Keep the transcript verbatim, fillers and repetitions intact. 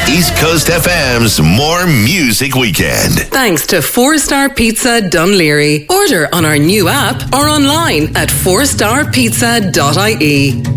East Coast F M's More Music Weekend. Thanks to Four Star Pizza Dunleary. Order on our new app or online at four star pizza dot I E.